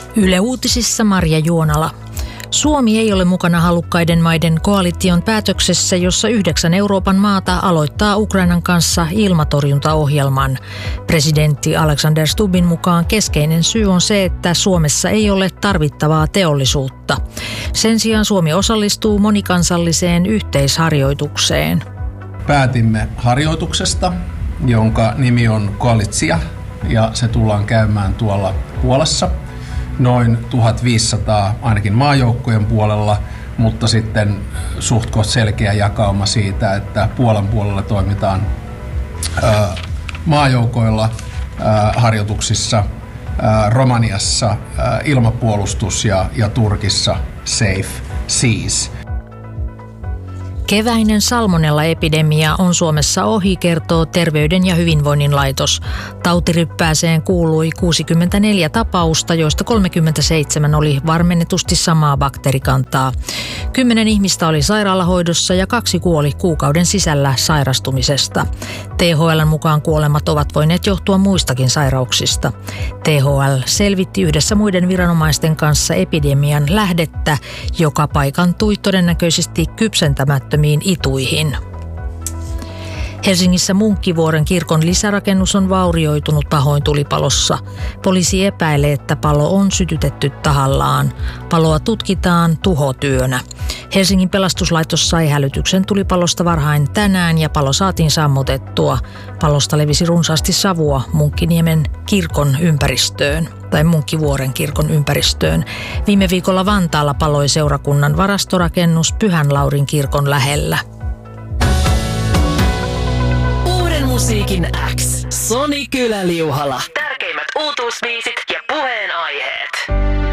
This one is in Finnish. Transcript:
Yle Uutisissa Marja Juonala. Suomi ei ole mukana halukkaiden maiden koalition päätöksessä, jossa 9 Euroopan maata aloittaa Ukrainan kanssa ilmatorjuntaohjelman. Presidentti Alexander Stubbin mukaan keskeinen syy on se, että Suomessa ei ole tarvittavaa teollisuutta. Sen sijaan Suomi osallistuu monikansalliseen yhteisharjoitukseen. Päätimme harjoituksesta, jonka nimi on Koalitsia, ja se tullaan käymään tuolla Puolassa. Noin 1500 ainakin maajoukkojen puolella, mutta sitten suhtkoht selkeä jakauma siitä, että Puolan puolella toimitaan maajoukoilla harjoituksissa, Romaniassa ilmapuolustus ja Turkissa Safe Seas. Keväinen salmonella-epidemia on Suomessa ohi, kertoo Terveyden ja hyvinvoinnin laitos. Tautiryppääseen kuului 64 tapausta, joista 37 oli varmennetusti samaa bakteerikantaa. 10 ihmistä oli sairaalahoidossa ja 2 kuoli kuukauden sisällä sairastumisesta. THL:n mukaan kuolemat ovat voineet johtua muistakin sairauksista. THL selvitti yhdessä muiden viranomaisten kanssa epidemian lähdettä, joka paikantui todennäköisesti kypsentämättömiin ituihin. Helsingissä Munkkivuoren kirkon lisärakennus on vaurioitunut pahoin tulipalossa. Poliisi epäilee, että palo on sytytetty tahallaan. Paloa tutkitaan tuhotyönä. Helsingin pelastuslaitos sai hälytyksen tulipalosta varhain tänään ja palo saatiin sammutettua. Palosta levisi runsaasti savua Munkkiniemen kirkon ympäristöön tai Munkkivuoren kirkon ympäristöön. Viime viikolla Vantaalla paloi seurakunnan varastorakennus Pyhän Laurin kirkon lähellä. Musiikin X. Soni Kylä-Liuhala. Tärkeimmät uutuusbiisit